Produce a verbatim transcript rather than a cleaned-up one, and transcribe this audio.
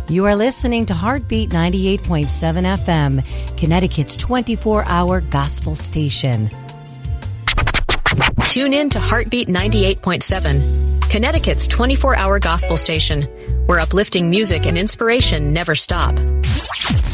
You are listening to Heartbeat ninety-eight point seven F M, Connecticut's twenty-four hour gospel station. Tune in to Heartbeat ninety-eight point seven, Connecticut's twenty-four hour gospel station, where uplifting music and inspiration never stop.